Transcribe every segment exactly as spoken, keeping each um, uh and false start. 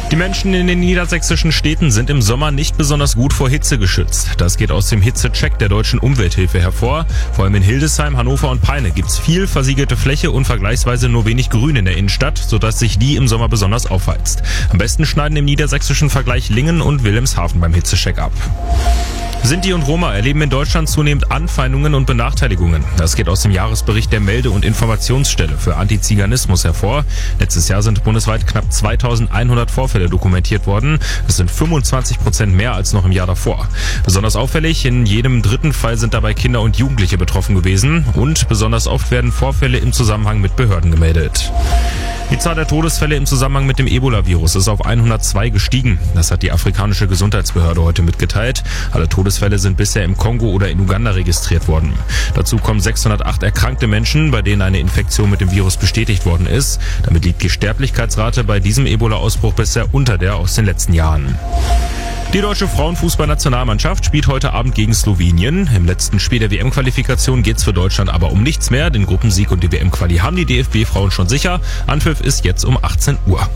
Die Menschen in den niedersächsischen Städten sind im Sommer nicht besonders gut vor Hitze geschützt. Das geht aus dem Hitzecheck der Deutschen Umwelthilfe hervor. Vor allem in Hildesheim, Hannover und Peine gibt's viel versiegelte Fläche und vergleichsweise nur wenig Grün in der Innenstadt, sodass sich die im Sommer besonders aufheizt. Am besten schneiden im niedersächsischen Vergleich Lingen und Wilhelmshaven beim Hitzecheck ab. Sinti und Roma erleben in Deutschland zunehmend Anfeindungen und Benachteiligungen. Das geht aus dem Jahresbericht der Melde- und Informationsstelle für Antiziganismus hervor. Letztes Jahr sind bundesweit knapp zweitausendeinhundert Vorfälle dokumentiert worden. Das sind fünfundzwanzig Prozent mehr als noch im Jahr davor. Besonders auffällig, in jedem dritten Fall sind dabei Kinder und Jugendliche betroffen gewesen. Und besonders oft werden Vorfälle im Zusammenhang mit Behörden gemeldet. Die Zahl der Todesfälle im Zusammenhang mit dem Ebola-Virus ist auf hundertzwei gestiegen. Das hat die afrikanische Gesundheitsbehörde heute mitgeteilt. Alle Todesfälle sind bisher im Kongo oder in Uganda registriert worden. Dazu kommen sechshundertacht erkrankte Menschen, bei denen eine Infektion mit dem Virus bestätigt worden ist. Damit liegt die Sterblichkeitsrate bei diesem Ebola-Ausbruch bisher unter der aus den letzten Jahren. Die deutsche Frauenfußballnationalmannschaft spielt heute Abend gegen Slowenien. Im letzten Spiel der W M-Qualifikation geht's für Deutschland aber um nichts mehr. Den Gruppensieg und die W M-Quali haben die D F B-Frauen schon sicher. Anpfiff ist jetzt um achtzehn Uhr.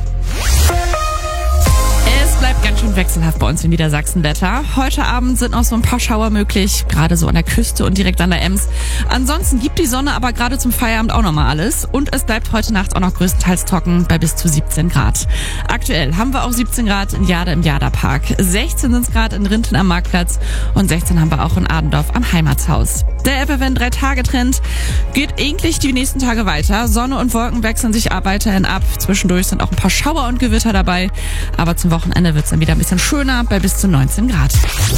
Bleibt ganz schön wechselhaft bei uns in Niedersachsen-Wetter. Heute Abend sind noch so ein paar Schauer möglich, gerade so an der Küste und direkt an der Ems. Ansonsten gibt die Sonne aber gerade zum Feierabend auch nochmal alles. Und es bleibt heute Nacht auch noch größtenteils trocken bei bis zu siebzehn Grad. Aktuell haben wir auch siebzehn Grad in Jade im Jada-Park. sechzehn sind es Grad in Rinten am Marktplatz und sechzehn haben wir auch in Adendorf am Heimatshaus. Der F F N drei Tage Trend geht eigentlich die nächsten Tage weiter. Sonne und Wolken wechseln sich ab weiterhin ab. Zwischendurch sind auch ein paar Schauer und Gewitter dabei. Aber zum Wochenende wird es dann wieder ein bisschen schöner bei bis zu neunzehn Grad.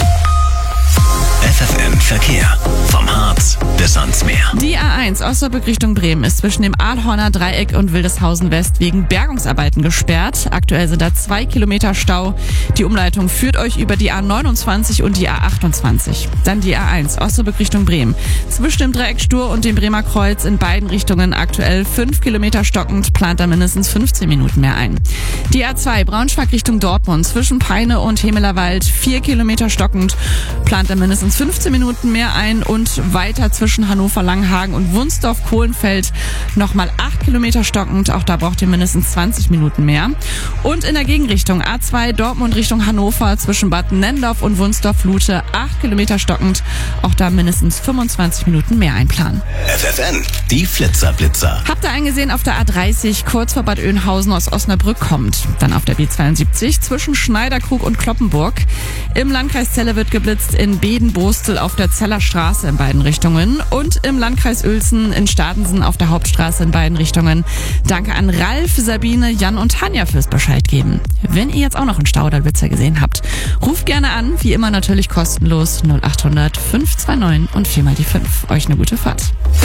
F F N Verkehr. Vom Harz bis ans Meer. Die A eins Osnabrück Richtung Bremen ist zwischen dem Aalhorner Dreieck und Wildeshausen West wegen Bergungsarbeiten gesperrt. Aktuell sind da zwei Kilometer Stau. Die Umleitung führt euch über die A neunundzwanzig und die A achtundzwanzig. Dann die A eins Osnabrück Richtung Bremen. Zwischen dem Dreieck Stur und dem Bremer Kreuz in beiden Richtungen aktuell fünf Kilometer stockend, plant da mindestens fünfzehn Minuten mehr ein. Die A zwei Braunschweig Richtung Dortmund zwischen Peine und Hemelerwald vier Kilometer stockend, plant da mindestens fünfzehn Minuten mehr ein und weiter zwischen Hannover Langhagen und Wunsdorf-Kohlenfeld nochmal acht Kilometer stockend. Auch da braucht ihr mindestens zwanzig Minuten mehr. Und in der Gegenrichtung A zwei Dortmund Richtung Hannover zwischen Bad Nennendorf und Wunsdorf-Lute acht Kilometer stockend. Auch da mindestens fünfundzwanzig Minuten mehr einplanen. F F N, die Flitzer-Blitzer. Habt ihr eingesehen auf der A dreißig kurz vor Bad Oeynhausen aus Osnabrück kommt. Dann auf der B zweiundsiebzig zwischen Schneiderkrug und Kloppenburg. Im Landkreis Celle wird geblitzt in Beden-Bostel auf der Zeller Straße in beiden Richtungen und im Landkreis Uelzen in Stadensen auf der Hauptstraße in beiden Richtungen. Danke an Ralf, Sabine, Jan und Tanja fürs Bescheid geben. Wenn ihr jetzt auch noch einen Stau oder Blitzer gesehen habt, ruft gerne an, wie immer natürlich kostenlos null acht hundert fünf zwei neun und vier mal die fünf. Euch eine gute Fahrt.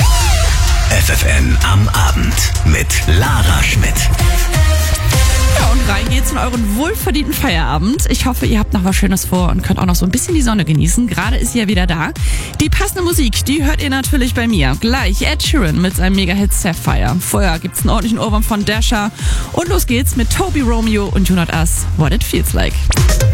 F F N am Abend mit Lara Schmidt. Ja, und rein geht's in euren wohlverdienten Feierabend. Ich hoffe, ihr habt noch was Schönes vor und könnt auch noch so ein bisschen die Sonne genießen. Gerade ist sie ja wieder da. Die passende Musik, die hört ihr natürlich bei mir. Gleich Ed Sheeran mit seinem Mega-Hit Sapphire. Vorher gibt's einen ordentlichen Ohrwurm von Dasher. Und los geht's mit Toby Romeo und You Not Us, What It Feels Like.